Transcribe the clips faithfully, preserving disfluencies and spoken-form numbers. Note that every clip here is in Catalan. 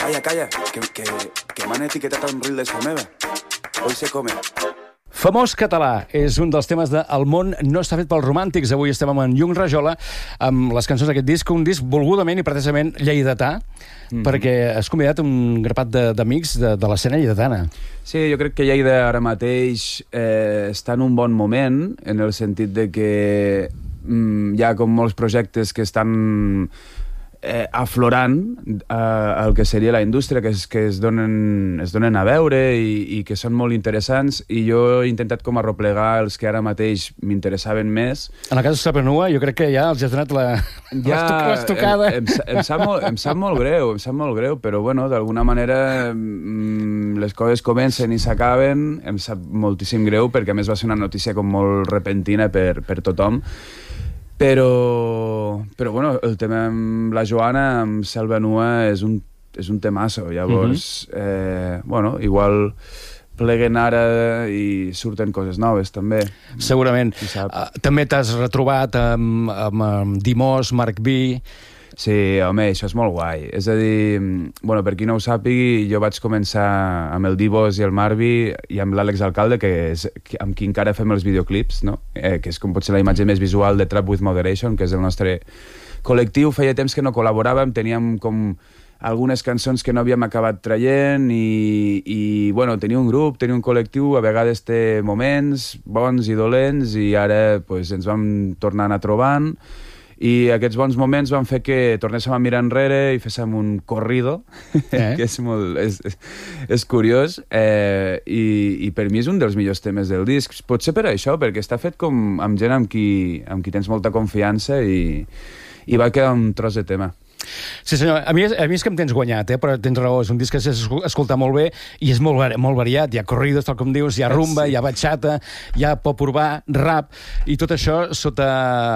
Calla, calla, que, que, que m'han etiquetat a un reel de sa meva. Hoy se come. Famós català és un dels temes de El món no està fet pels romàntics. Avui estem amb en Yung Rajola amb les cançons d'aquest disc, un disc volgudament i precisament lleidatà, mm-hmm. perquè has convidat un grapat d'amics de, de l'escena lleidatana. Sí, jo crec que Lleida ara mateix eh, està en un bon moment, en el sentit de que mm, hi ha com molts projectes que estan eh, aflorant eh, el que seria la indústria, que, es, que es, donen, es donen a veure i, i que són molt interessants, i jo he intentat com arroplegar els que ara mateix m'interessaven més. En el cas de Sapenua, jo crec que ja els has donat la ja, l'estocada. Em, em, em, sap molt, em sap molt greu, em sap molt greu, però bueno, d'alguna manera mm, les coses comencen i s'acaben. Em sap moltíssim greu, perquè a més va ser una notícia com molt repentina per, per tothom. Però, però bueno, el tema amb la Joana, amb Selva Nua, és un, és un temasso. Llavors, mm-hmm. eh, bueno, igual pleguen ara i surten coses noves, també. Segurament. Uh, també t'has retrobat amb, amb, amb Dimos, Marc B. Sí, home, això és molt guai. És a dir, bueno, per qui no ho sàpigui, jo vaig començar amb el Divos i el Marvi i amb l'Àlex Alcalde, que és amb qui encara fem els videoclips, no? Eh, que és com pot ser la imatge més visual de Trap with Moderation, que és el nostre col·lectiu. Feia temps que no col·laboràvem, teníem com algunes cançons que no havíem acabat traient i, i bueno, tenia un grup, tenia un col·lectiu, a vegades té moments bons i dolents, i ara pues, ens vam tornar a anar trobant. I aquests bons moments van fer que tornéssim a mirar enrere i féssim un corrido, eh? que és molt... És, és curiós, eh, i, i per mi és un dels millors temes del disc. Potser per això, perquè està fet com amb gent amb qui, amb qui tens molta confiança, i, i va quedar un tros de tema. Sí, senyor. A mi, a mi és que em tens guanyat, eh? Però tens raó. És un disc que s'ha escoltat molt bé i és molt, molt variat. Hi ha corridos, tal com dius, hi ha rumba, sí. Hi ha bachata, hi ha pop urbà, rap, i tot això sota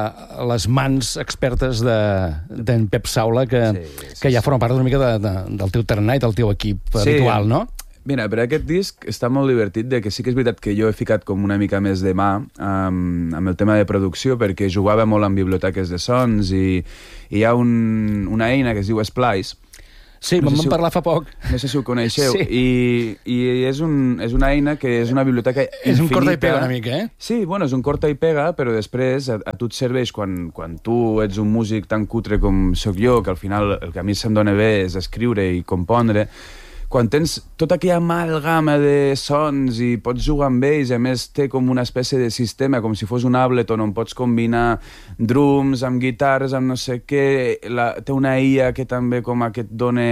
les mans expertes d'en Pep Saula, que, sí, sí, que ja forma part una mica de, de, del teu tarannà i del teu equip sí. habitual, no? Mira, per aquest disc està molt divertit, de que sí que és veritat que jo he ficat com una mica més de mà um, amb el tema de producció, perquè jugava molt amb biblioteques de sons, i, i hi ha un, una eina que es diu Splice. Sí, no me'n si parlar fa poc. No sé si ho coneixeu. Sí. I, i és, un, és una eina que és una biblioteca infinita. És un corta i pega una mica, eh? Sí, bueno, és un corta i pega, però després a, a tu et serveix quan, quan tu ets un músic tan cutre com sóc jo, que al final el que a mi se'm dona bé és escriure i compondre. Quan tens tota aquella amalgama de sons i pots jugar amb ells, a més té com una espècie de sistema, com si fos un Ableton, on pots combinar drums amb guitarres, amb no sé què, la, té una I A que també com a que et dona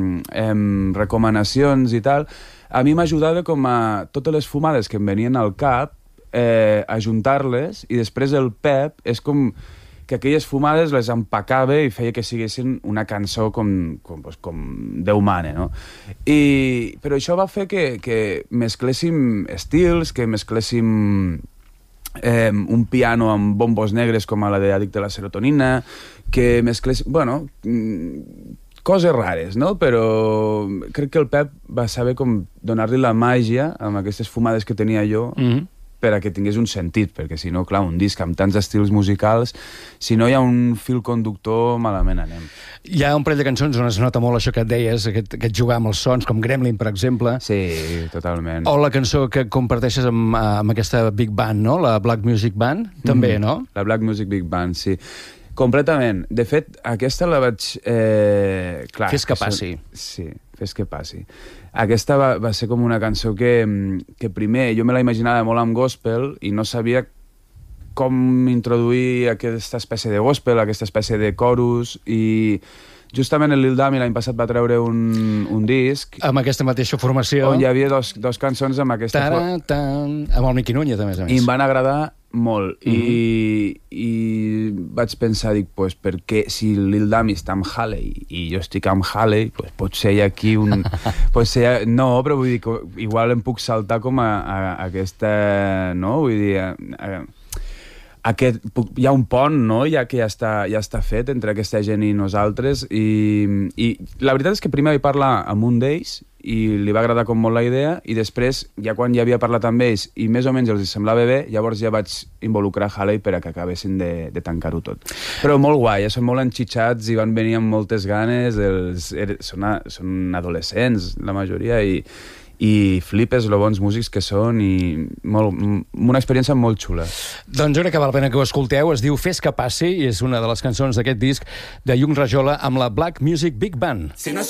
em, recomanacions i tal. A mi m'ajudava com a totes les fumades que em venien al cap, eh, a juntar-les, i després el Pep és com que aquelles fumades les empacava i feia que siguessin una cançó com, com, com Déu mane, no? I, però això va fer que, que mescléssim estils, que mescléssim eh, un piano amb bombos negres com a la d'Addicte a la serotonina, que mescléssim... Bueno, coses rares, no? Però crec que el Pep va saber com donar-li la màgia amb aquestes fumades que tenia jo, mm-hmm. per a que tingués un sentit, perquè si no, clar, un disc amb tants estils musicals, si no hi ha un fil conductor, malament anem. Hi ha un parell de cançons on es nota molt això que et deies, aquest, aquest jugar amb els sons, com Gremlin, per exemple. Sí, totalment. O la cançó que comparteixes amb, amb aquesta Big Band, no? La Black Music Band, també, mm, no? La Black Music Big Band, sí. Completament. De fet, aquesta la vaig... Eh, clar, fes que passi. Sí, fes que passi. Aquesta va, va ser com una cançó que, que primer jo me la imaginava molt amb gospel i no sabia com introduir aquesta espècie de gospel, aquesta espècie de chorus, i justament el Lil Dami l'any passat va treure un, un disc... Amb aquesta mateixa formació. On hi havia dos, dos cançons amb aquesta... Tara, tan, amb el Miqui Núñez, a més a més. I em van agradar molt. Mm-hmm. I, I vaig pensar, dic, pues, perquè si Lil Dami està amb Halley i jo estic amb Halley, pues, potser hi ha aquí un... potser, no, però vull dir, igual em puc saltar com a, a, a aquesta... No? Vull dir... A, a, aquest, hi ha un pont, no?, ja que ja està, ja està fet entre aquesta gent i nosaltres, i, i la veritat és que primer vaig parlar amb un d'ells i li va agradar com molt la idea, i després, ja quan ja havia parlat amb ells i més o menys els semblava bé, llavors ja vaig involucrar Halley per a que acabessin de, de tancar-ho tot. Però molt guai, eh? Són molt enxitxats i van venir amb moltes ganes, els, er, són, a, són adolescents, la majoria, i, i flipes lo bons músics que són, i molt, una experiència molt xula. Doncs jo crec que val la pena que ho escolteu. Es diu Fes que passi i és una de les cançons d'aquest disc de Yung Rajola amb la Black Music Big Band. Si no